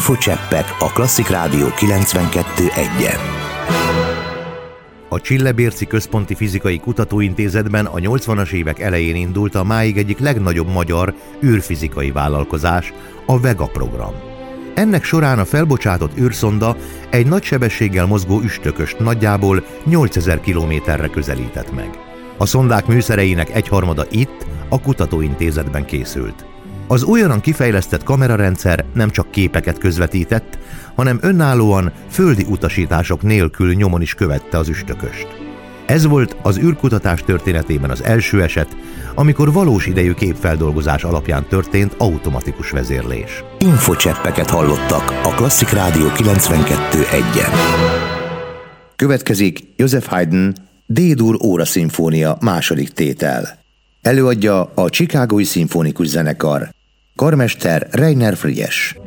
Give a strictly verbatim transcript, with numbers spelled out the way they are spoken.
Infocseppek a Klasszik Rádió kilencvenkettő egyen. A Csillebérci Központi Fizikai Kutatóintézetben a nyolcvanas évek elején indult a máig egyik legnagyobb magyar űrfizikai vállalkozás, a Vega program. Ennek során a felbocsátott űrszonda egy nagy sebességgel mozgó üstököst nagyjából nyolcezer kilométerre közelített meg. A szondák műszereinek egyharmada itt, a kutatóintézetben készült. Az újonnan kifejlesztett kamerarendszer nem csak képeket közvetített, hanem önállóan földi utasítások nélkül nyomon is követte az üstököst. Ez volt az űrkutatás történetében az első eset, amikor valós idejű képfeldolgozás alapján történt automatikus vezérlés. Infocseppeket hallottak a Klasszik Rádió kilencvenkettő egyen. Következik Joseph Haydn D-dur óraszimfónia második tétel. Előadja a Chicagói Szimfonikus Zenekar. Karmester Rainer Frigyes.